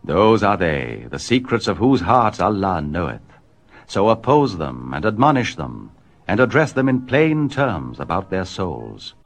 Those are they, the secrets of whose hearts Allah knoweth. So oppose them, and admonish them, and address them in plain terms about their souls.